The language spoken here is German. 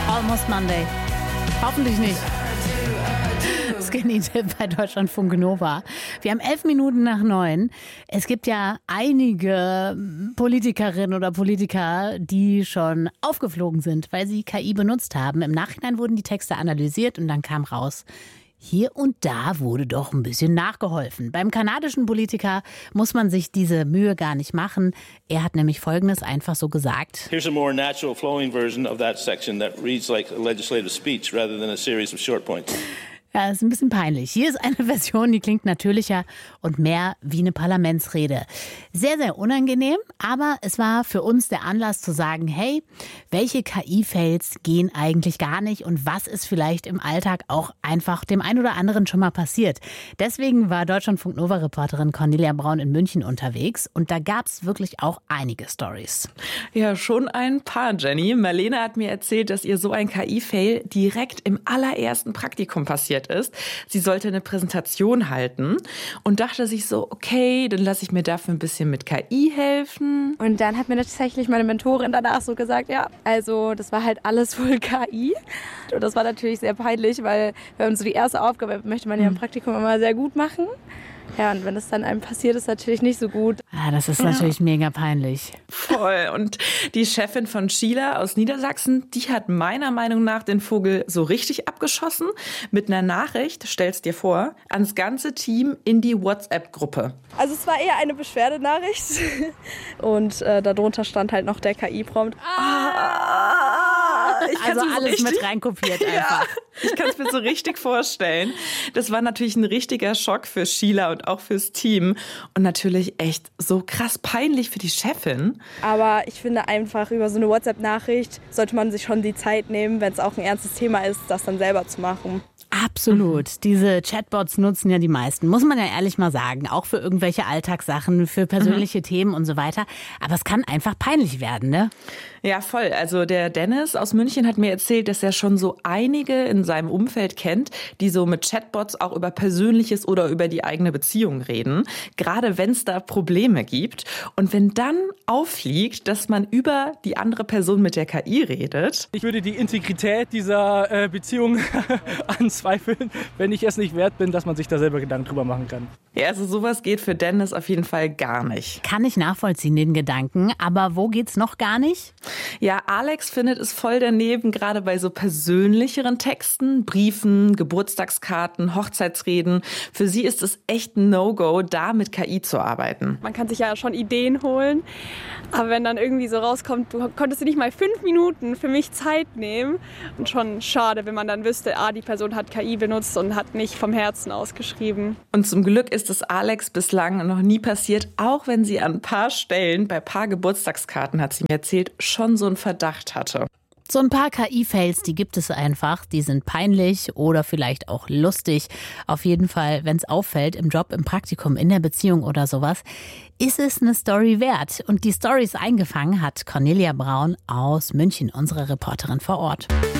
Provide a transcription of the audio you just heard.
Almost Monday. Hoffentlich nicht. Skinny-Tipp bei Deutschlandfunk Nova. Wir haben 11 Minuten nach 9. Es gibt ja einige Politikerinnen oder Politiker, die schon aufgeflogen sind, weil sie KI benutzt haben. Im Nachhinein wurden die Texte analysiert und dann kam raus, hier und da wurde doch ein bisschen nachgeholfen. Beim kanadischen Politiker muss man sich diese Mühe gar nicht machen. Er hat nämlich Folgendes einfach so gesagt. Here's a more natural flowing version of that section that reads like a legislative speech rather than a series of short points. Ja, ist ein bisschen peinlich. Hier ist eine Version, die klingt natürlicher und mehr wie eine Parlamentsrede. Sehr, sehr unangenehm, aber es war für uns der Anlass zu sagen, hey, welche KI-Fails gehen eigentlich gar nicht und was ist vielleicht im Alltag auch einfach dem einen oder anderen schon mal passiert. Deswegen war Deutschlandfunk-Nova-Reporterin Cornelia Braun in München unterwegs und da gab es wirklich auch einige Stories. Ja, schon ein paar, Jenny. Marlene hat mir erzählt, dass ihr so ein KI-Fail direkt im allerersten Praktikum passiert ist. Sie sollte eine Präsentation halten und dachte sich so, okay, dann lasse ich mir dafür ein bisschen mit KI helfen. Und dann hat mir tatsächlich meine Mentorin danach so gesagt, ja, also das war halt alles wohl KI. Und das war natürlich sehr peinlich, weil wenn so die erste Aufgabe möchte man ja im Praktikum immer sehr gut machen. Ja, und wenn es dann einem passiert, ist natürlich nicht so gut. Ja, das ist natürlich mega peinlich. Voll. Und die Chefin von Sheila aus Niedersachsen, die hat meiner Meinung nach den Vogel so richtig abgeschossen. Mit einer Nachricht, stell's dir vor, ans ganze Team in die WhatsApp-Gruppe. Also es war eher eine Beschwerdenachricht. Und darunter stand halt noch der KI-Prompt. Also alles mit reinkopiert einfach. Ja, ich kann es mir so richtig vorstellen. Das war natürlich ein richtiger Schock für Sheila und auch fürs Team. Und natürlich echt so krass peinlich für die Chefin. Aber ich finde einfach, über so eine WhatsApp-Nachricht sollte man sich schon die Zeit nehmen, wenn es auch ein ernstes Thema ist, das dann selber zu machen. Absolut. Diese Chatbots nutzen ja die meisten, muss man ja ehrlich mal sagen. Auch für irgendwelche Alltagssachen, für persönliche Themen und so weiter. Aber es kann einfach peinlich werden, ne? Ja, voll. Also der Dennis aus München hat mir erzählt, dass er schon so einige in seinem Umfeld kennt, die so mit Chatbots auch über Persönliches oder über die eigene Beziehung reden. Gerade wenn es da Probleme gibt. Und wenn dann auffliegt, dass man über die andere Person mit der KI redet. Ich würde die Integrität dieser Beziehung anzweifeln, wenn ich es nicht wert bin, dass man sich da selber Gedanken drüber machen kann. Ja, also sowas geht für Dennis auf jeden Fall gar nicht. Kann ich nachvollziehen, den Gedanken. Aber wo geht's noch gar nicht? Ja, Alex findet es voll daneben, gerade bei so persönlicheren Texten, Briefen, Geburtstagskarten, Hochzeitsreden. Für sie ist es echt ein No-Go, da mit KI zu arbeiten. Man kann sich ja schon Ideen holen, aber wenn dann irgendwie so rauskommt, du konntest dir nicht mal 5 Minuten für mich Zeit nehmen. Und schon schade, wenn man dann wüsste, die Person hat KI benutzt und hat nicht vom Herzen ausgeschrieben. Und zum Glück ist es Alex bislang noch nie passiert, auch wenn sie an ein paar Stellen, bei ein paar Geburtstagskarten, hat sie mir erzählt, schon so einen Verdacht hatte. So ein paar KI-Fails, die gibt es einfach. Die sind peinlich oder vielleicht auch lustig. Auf jeden Fall, wenn es auffällt, im Job, im Praktikum, in der Beziehung oder sowas, ist es eine Story wert. Und die Storys eingefangen hat Cornelia Braun aus München, unsere Reporterin vor Ort.